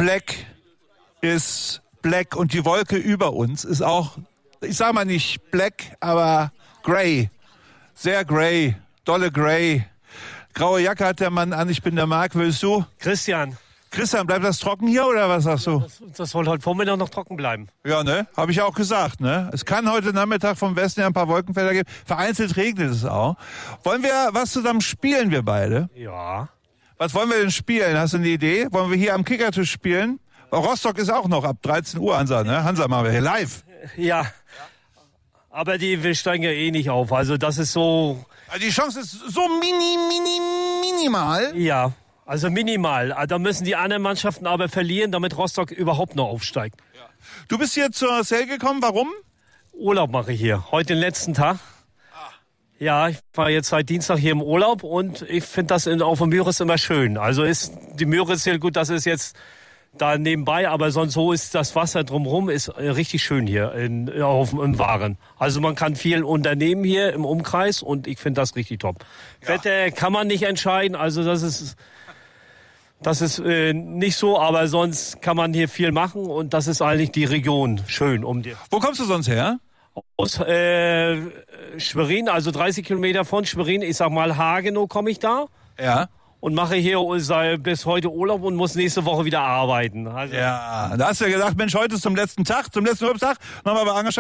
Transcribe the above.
Black ist black und die Wolke über uns ist auch, ich sag mal nicht black, aber grey. Sehr grey, dolle grey. Graue Jacke hat der Mann an, ich bin der Marc, willst du? Christian, Christian, bleibt das trocken hier oder was sagst du? das soll heute Vormittag noch trocken bleiben. Ja, ne? Habe ich ja auch gesagt, ne? Es kann heute Nachmittag vom Westen ja ein paar Wolkenfelder geben. Vereinzelt regnet es auch. Wollen wir was zusammen spielen, wir beide? Ja. Was wollen wir denn spielen? Hast du eine Idee? Wollen wir hier am Kickertisch spielen? Rostock ist auch noch ab 13 Uhr, Hansa, ne? Hansa machen wir hier live. Ja. Aber wir steigen ja eh nicht auf. Also das ist so... Die Chance ist so minimal. Ja, also minimal. Da müssen die anderen Mannschaften aber verlieren, damit Rostock überhaupt noch aufsteigt. Du bist hier zur Sale gekommen, warum? Urlaub mache ich hier. Heute den letzten Tag. Ja, ich war jetzt seit Dienstag hier im Urlaub und ich finde das auf dem Müritz immer schön. Also ist die Müritz hier gut, das ist jetzt da nebenbei, aber sonst so ist das Wasser drumherum ist richtig schön hier im Waren. Also man kann viel unternehmen hier im Umkreis und ich finde das richtig top. Ja. Wetter kann man nicht entscheiden, also das ist nicht so, aber sonst kann man hier viel machen und das ist eigentlich die Region schön um die. Wo kommst du sonst her? Aus Schwerin, also 30 Kilometer von Schwerin, ich sag mal Hagenow komme ich da. Ja. Und mache hier bis heute Urlaub und muss nächste Woche wieder arbeiten. Also ja, da hast du ja gesagt, Mensch, heute ist zum letzten Tag, zum letzten Urlaubstag, nochmal bei